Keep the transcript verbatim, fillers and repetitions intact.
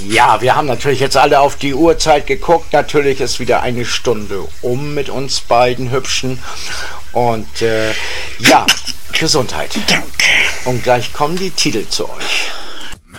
Ja, wir haben natürlich jetzt alle auf die Uhrzeit geguckt. Natürlich ist wieder eine Stunde um mit uns beiden Hübschen. Und äh, ja, Gesundheit. Danke. Und gleich kommen die Titel zu euch.